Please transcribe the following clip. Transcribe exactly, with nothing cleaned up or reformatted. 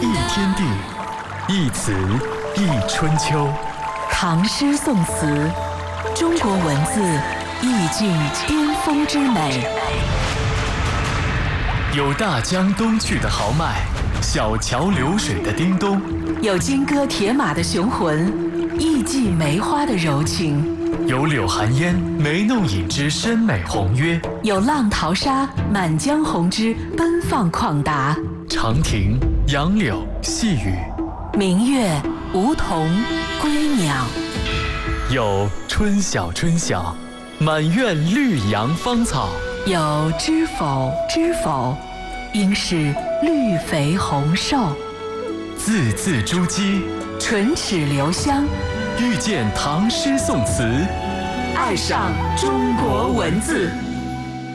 一天地，一词，一春秋。 唐诗宋词，中国文字意境巅峰之美。 有大江东去的豪迈，小桥流水的叮咚； 有金戈铁马的雄浑，艺伎梅花的柔情； 有柳寒烟眉弄影之深美宏约； 有浪淘沙满江红之奔放旷达。 长亭、杨柳、细雨， 明月、梧桐、归鸟。 有春晓春晓，满院绿杨芳草； 有知否知否，应是绿肥红瘦。 字字珠玑， 唇齿留香， 遇见唐诗宋词， 爱上中国文字。